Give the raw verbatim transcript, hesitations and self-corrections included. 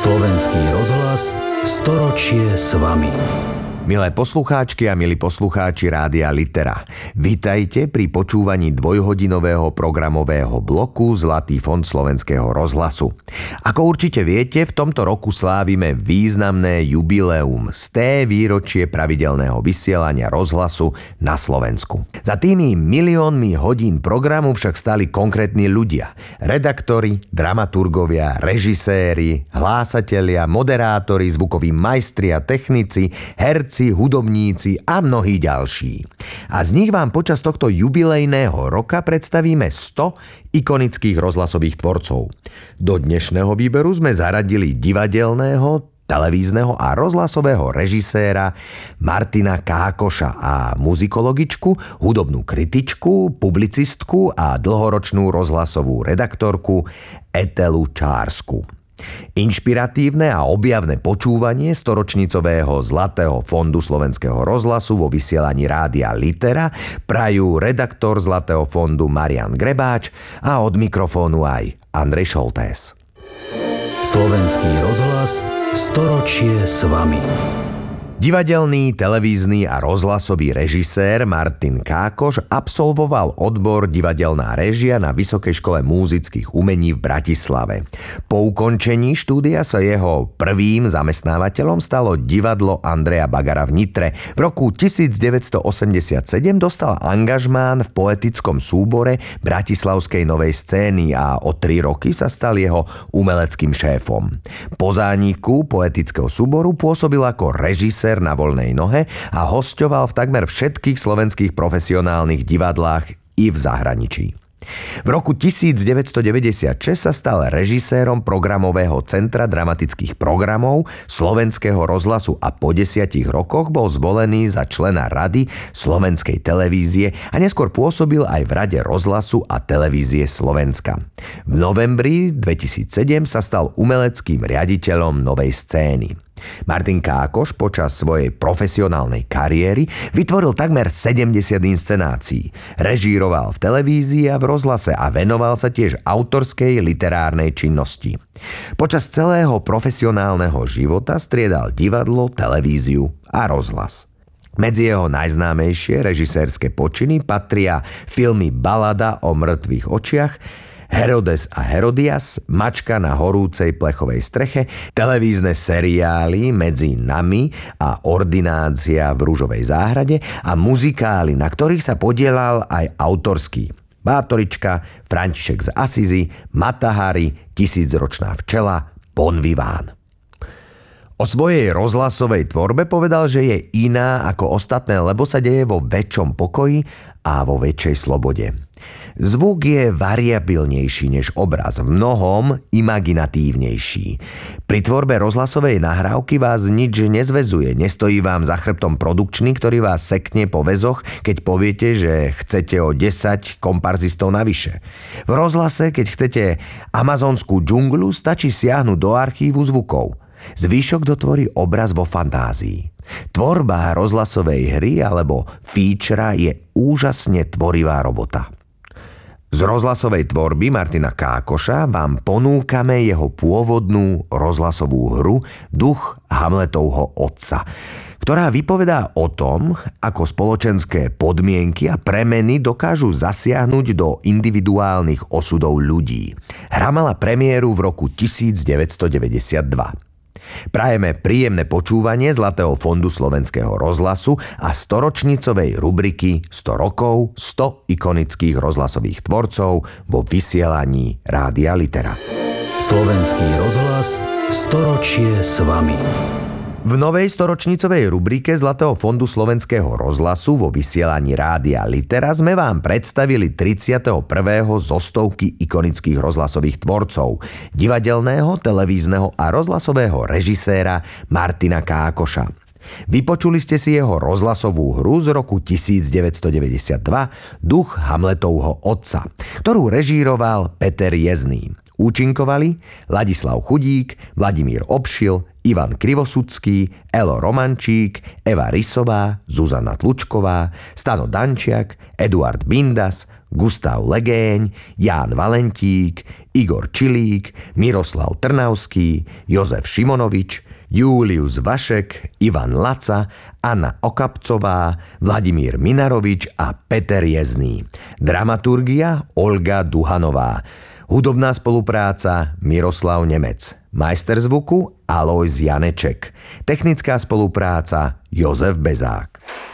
Slovenský rozhlas storočie s vami. Milé poslucháčky a milí poslucháči Rádia Litera, vitajte pri počúvaní dvojhodinového programového bloku Zlatý fond Slovenského rozhlasu. Ako určite viete, v tomto roku slávime významné jubileum, sté výročie pravidelného vysielania rozhlasu na Slovensku. Za tými miliónmi hodín programu však stali konkrétni ľudia. Redaktori, dramaturgovia, režiséri, hlásatelia, moderátori, zvukoví majstri a technici, herci, hudobníci a mnohí ďalší. A z nich vám počas tohto jubilejného roka predstavíme sto ikonických rozhlasových tvorcov. Do dnešného výberu sme zaradili divadelného, televízneho a rozhlasového režiséra Martina Kákoša a muzikologičku, hudobnú kritičku, publicistku a dlhoročnú rozhlasovú redaktorku Etelu Čársku. Inšpiratívne a objavné počúvanie storočnicového Zlatého fondu Slovenského rozhlasu vo vysielaní Rádia Litera prajú redaktor Zlatého fondu Marian Grebáč a od mikrofónu aj Andrej Šoltés. Slovenský rozhlas storočie s vami. Divadelný, televízny a rozhlasový režisér Martin Kákoš absolvoval odbor divadelná réžia na Vysokej škole múzických umení v Bratislave. Po ukončení štúdia sa jeho prvým zamestnávateľom stalo divadlo Andreja Bagara v Nitre. V roku devätnásťstoosemdesiatsedem dostal angažmán v poetickom súbore Bratislavskej novej scény a o tri roky sa stal jeho umeleckým šéfom. Po zániku poetického súboru pôsobil ako režisér na voľnej nohe a hosťoval v takmer všetkých slovenských profesionálnych divadlách i v zahraničí. V roku devätnásťstodeväťdesiatšesť sa stal režisérom programového centra dramatických programov Slovenského rozhlasu a po desiatich rokoch bol zvolený za člena Rady Slovenskej televízie a neskôr pôsobil aj v Rade rozhlasu a televízie Slovenska. V novembri dvetisícsedem sa stal umeleckým riaditeľom Novej scény. Martin Kákoš počas svojej profesionálnej kariéry vytvoril takmer sedemdesiat inscenácií. Režíroval v televízii a v rozhlase a venoval sa tiež autorskej literárnej činnosti. Počas celého profesionálneho života striedal divadlo, televíziu a rozhlas. Medzi jeho najznámejšie režisérske počiny patria filmy Balada o mŕtvych očiach, Herodes a Herodias, Mačka na horúcej plechovej streche, televízne seriály Medzi nami a Ordinácia v Ružovej záhrade a muzikály, na ktorých sa podielal aj autorský. Bátorička, František z Asizi, Mata Hari, Tisícročná včela, Bon vivant. O svojej rozhlasovej tvorbe povedal, že je iná ako ostatné, lebo sa deje vo väčšom pokoji a vo väčšej slobode. Zvuk je variabilnejší než obraz, v mnohom imaginatívnejší. Pri tvorbe rozhlasovej nahrávky vás nič nezväzuje, nestojí vám za chrbtom produkčný, ktorý vás sekne po väzoch, keď poviete, že chcete o desať komparzistov navyše. V rozhlase, keď chcete amazonskú džunglu, stačí siahnuť do archívu zvukov. Zvyšok dotvorí obraz vo fantázii. Tvorba rozhlasovej hry alebo featura je úžasne tvorivá robota. Z rozhlasovej tvorby Martina Kákoša vám ponúkame jeho pôvodnú rozhlasovú hru Duch Hamletovho otca, ktorá vypovedá o tom, ako spoločenské podmienky a premeny dokážu zasiahnuť do individuálnych osudov ľudí. Hra mala premiéru v roku devätnásťstodeväťdesiatdva. Prajeme príjemné počúvanie Zlatého fondu Slovenského rozhlasu a storočnicovej rubriky sto rokov, sto ikonických rozhlasových tvorcov vo vysielaní Rádia Litera. Slovenský rozhlas storočie s vami. V novej storočnicovej rubrike Zlatého fondu Slovenského rozhlasu vo vysielaní Rádia Litera sme vám predstavili tridsiateho prvého zo stovky ikonických rozhlasových tvorcov, divadelného, televízneho a rozhlasového režiséra Martina Kákoša. Vypočuli ste si jeho rozhlasovú hru z roku devätnásťstodeväťdesiatdva Duch Hamletovho otca, ktorú režíroval Peter Jezný. Účinkovali Ladislav Chudík, Vladimír Obšil, Ivan Krivosudský, Elo Romančík, Eva Rysová, Zuzana Tlučková, Stano Dančiak, Eduard Bindas, Gustav Legéň, Ján Valentík, Igor Čilík, Miroslav Trnavský, Jozef Šimonovič, Julius Vašek, Ivan Laca, Anna Okapcová, Vladimír Minarovič a Peter Jezný. Dramaturgia Olga Duhanová. Hudobná spolupráca Miroslav Nemec. Majster zvuku Alojz Janeček. Technická spolupráca Jozef Bezák.